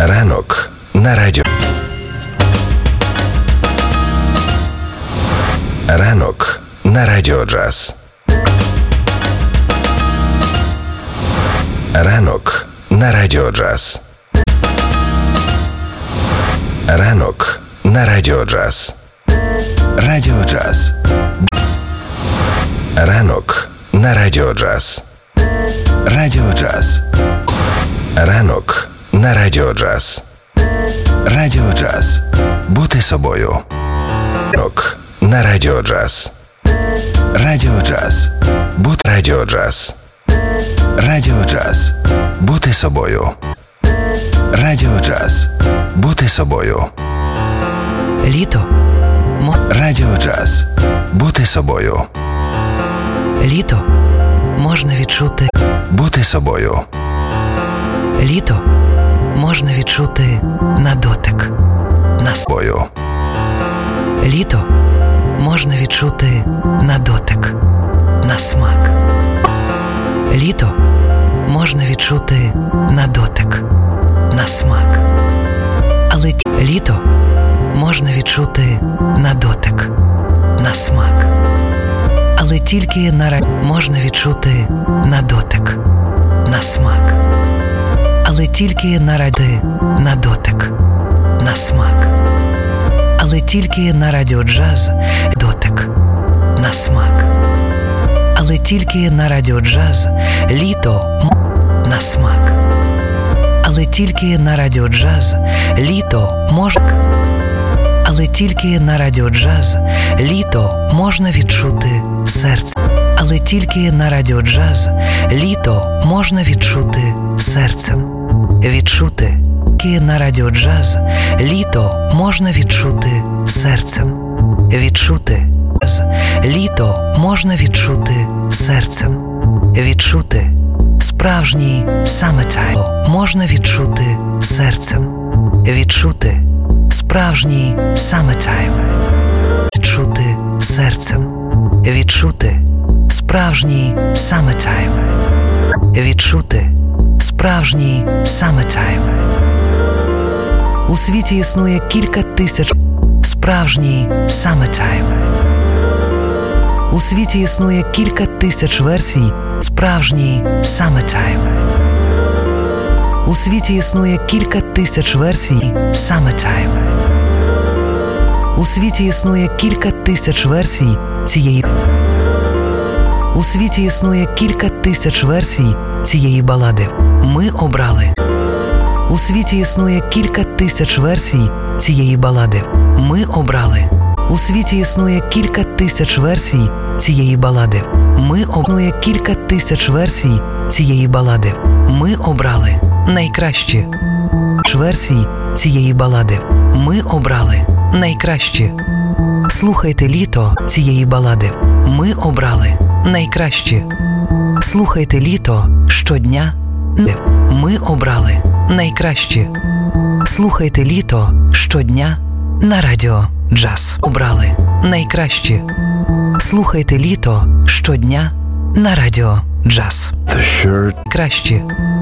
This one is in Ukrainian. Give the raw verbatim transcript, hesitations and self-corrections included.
Ранок на радіо. Ранок на Радіо Джаз. Ранок на Радіо Джаз. Ранок на Радіо Джаз. Радіо Джаз. Ранок на Радіо Джаз. Радіо Джаз. Ранок на Радіо Джаз. Радіо Джаз. Бути собою. Ранок на Радіо Джаз. Радіо Джаз. Бути Радіо Джаз. Радіо Джаз. Бути собою. Радіо Джаз. Бути собою. Літо. Мо... Радіо Джаз. Бути собою. Літо. Можна відчути. Бути собою. Літо. Можна відчути на дотик. На Собою. Літо. Можна відчути на дотик. На смак. Літо. Можна відчути на дотик. На смак. Але ті... Літо. Можна відчути на дотик. На смак. Але тільки на ра... можна відчути на дотик. На смак. Але тільки на ради на дотик. На смак. Але тільки на Радіо Джаз дотик. На смак. Але тільки на Радіо Джаз літо на смак. Але тільки на Радіо Джаз літо можна. Але тільки на Радіо Джаз літо можна відчути серце. Але тільки на Радіо Джаз літо можна відчути серцем. Відчути. Тільки на Радіо Джаз літо можна відчути серцем. Відчути. Літо можна відчути серцем. Відчути. Справжній summertime можна відчути серцем. Відчути. Справжній summertime. Відчути серцем. Відчути. Справжній summertime. Відчути. Справжній summertime. У світі існує кілька тисяч справжній summertime. У світі існує кілька тисяч версій справжній summertime. У світі існує кілька тисяч версій summertime. У світі існує кілька тисяч версій цієї. У світі існує кілька тисяч версій цієї балади. Ми обрали. У світі існує кілька тисяч версій цієї балади. Ми обрали. У світі існує кілька тисяч версій цієї балади. Ми обрали кілька тисяч версій цієї балади. Ми обрали найкращі версії цієї балади. Ми обрали найкращі. Слухайте літо цієї балади. Ми обрали найкращі. Слухайте літо щодня. Ми обрали найкращі. Слухайте літо щодня на Радіо Джаз. Обрали найкращі. Слухайте літо щодня на Радіо Джаз. The shirt. Кращі.